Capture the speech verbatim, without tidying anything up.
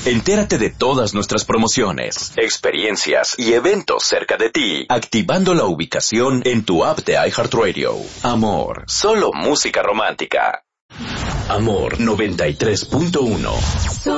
Entérate de todas nuestras promociones, experiencias y eventos cerca de ti, activando la ubicación en tu app de iHeartRadio. Amor, solo música romántica. Amor noventa y tres punto uno.